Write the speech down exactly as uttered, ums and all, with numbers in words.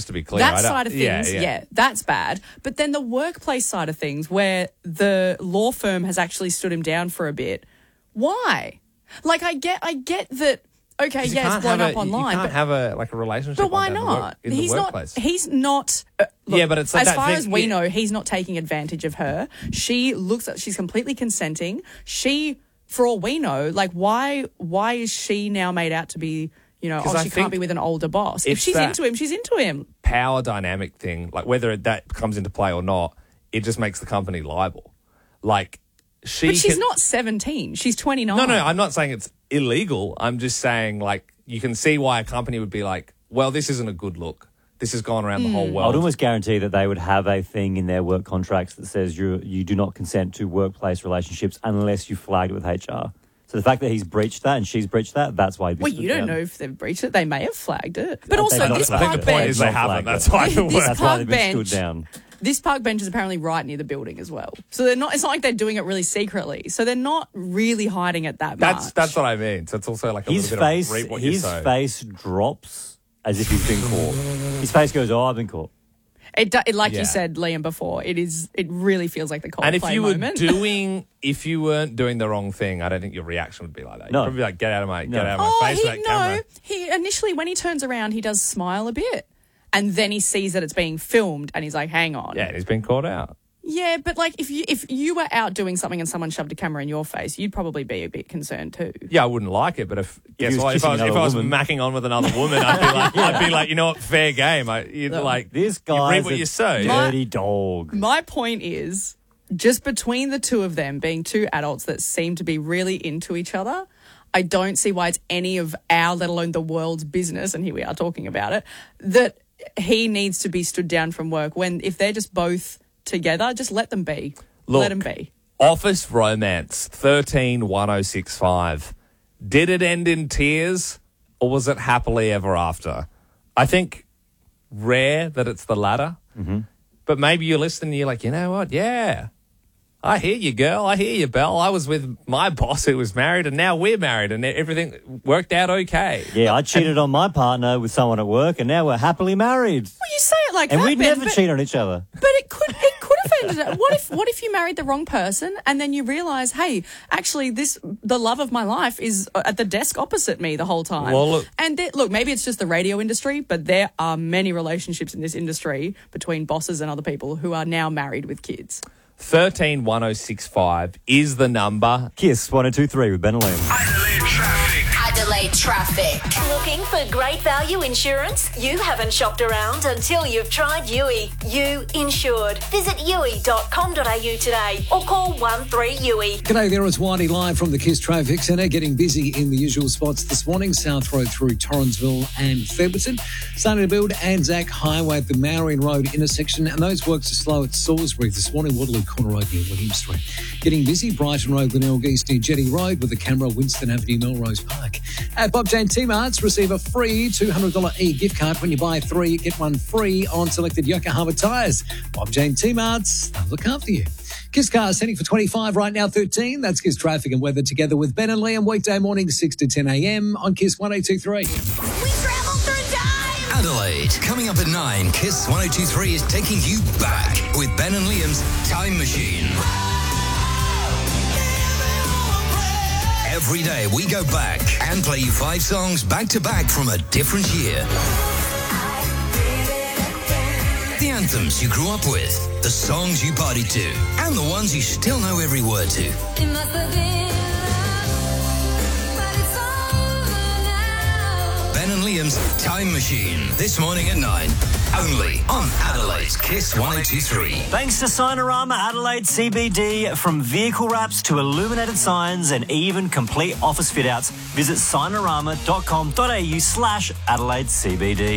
just to be clear. That I don't- side of yeah, things, yeah. yeah. that's bad. But then the workplace side of things, where the law firm has actually stood him down for a bit. Why? Like, I get, I get that. Okay, 'Cause you yeah, can't it's blown have up a- online, You can't but have a like a relationship. But why like that in the work- not? in the he's workplace. not. He's not. Uh, look, Yeah, but it's like as that far thing- as we yeah. know, he's not taking advantage of her. She looks. She's completely consenting. She, for all we know, like why? Why is she now made out to be? You know, 'Cause oh, I she think can't be with an older boss. If it's she's that- into him, she's into him. Power dynamic thing, like whether that comes into play or not, it just makes the company liable. Like she, But she's can- not seventeen. She's twenty-nine. No, no, I'm not saying it's illegal. I'm just saying like you can see why a company would be like, well, this isn't a good look. This has gone around the whole I would world. almost guarantee that they would have a thing in their work contracts that says you you do not consent to workplace relationships unless you flag it with H R. So the fact that he's breached that and she's breached that, that's why. Well, you don't know if they've breached it. They may have flagged it. But They've also, not this flagged park it. The point bench, is they Not haven't. flagged That's it. why the This work. That's why park they've been bench- stood down. this park bench is apparently right near the building as well. So they're not. It's not like they're doing it really secretly. So they're not really hiding it that That's much. that's what I mean. So it's also like a His little bit face, of reap what you his sow. face drops as if he's been caught. His face goes, "Oh, I've been caught." It, do- it like Yeah. you said, Liam, before. It is. It really feels like the Coldplay And if you were moment. doing, if you weren't doing the wrong thing, I don't think your reaction would be like that. You'd No. probably be like, get out of my, No. get out of my oh, face he with that no. camera. He initially, when he turns around, he does smile a bit, and then he sees that it's being filmed, and he's like, "Hang on." Yeah, and he's been caught out. Yeah, but like if you if you were out doing something and someone shoved a camera in your face, you'd probably be a bit concerned too. Yeah, I wouldn't like it, but if guess was what? If I was, kissing if I was another woman. macking on with another woman, I'd be like, I'd be like, you know what, fair game. I, you'd Look, like This you guy's reap what a you sow. My- dirty dog. My point is, just between the two of them being two adults that seem to be really into each other, I don't see why it's any of our, let alone the world's business, and here we are talking about it, that he needs to be stood down from work when if they're just both together, just let them be. Look, let them be. Office Romance thirteen one oh six five. Did it end in tears or was it happily ever after? I think rare that it's the latter. Mm-hmm. But maybe you're listening and you're like, you know what? Yeah. I hear you, girl. I hear you, Belle. I was with my boss who was married and now we're married and everything worked out okay. Yeah, I cheated on my partner with someone at work, and now we're happily married. Well, you say it like And that, we'd Ben, never but, cheat on each other. but it could it could have ended up. What if what if you married the wrong person and then you realise, hey, actually, this the love of my life is at the desk opposite me the whole time. Well, look- and there, look, maybe it's just the radio industry, but there are many relationships in this industry between bosses and other people who are now married with kids. thirteen one oh six five is the number. Kiss one oh two three with Ben and Liam. Adelaide traffic. Adelaide traffic. Looking for great value insurance? You haven't shopped around until you've tried U I. You Insured. Visit u i dot com dot a u today or call one three U I. G'day there, it's Whitey live from the Kiss Traffic Centre, getting busy in the usual spots this morning. South Road through Torrensville and Thurberton. Starting to build Anzac Highway at the Marion Road intersection, and those works are slow at Salisbury this morning, Waterloo Corner Road near William Street. Getting busy, Brighton Road, Glenelg East near Jetty Road with the camera, Winston Avenue, Melrose Park. At Bob Jane T-Marts, receive a free two hundred dollars e-gift card when you buy three, get one free on selected Yokohama tyres. Bob Jane T-Marts, they'll look after you. Kiss Cars heading for twenty-five, right now thirteen. That's Kiss Traffic and Weather together with Ben and Liam, weekday morning six to ten a.m. on Kiss one oh two three. We travel through time. Adelaide. Coming up at nine, Kiss one oh two three is taking you back with Ben and Liam's Time Machine. Every day we go back and play you five songs back to back from a different year. The anthems you grew up with, the songs you partied to, and the ones you still know every word to. It must have been love, but it's over now. Ben and Liam's Time Machine, this morning at nine, only on Adelaide's Kiss one oh two three. Thanks to Signarama Adelaide C B D. From vehicle wraps to illuminated signs and even complete office fit-outs, visit signarama dot com dot a u slash Adelaide C B D.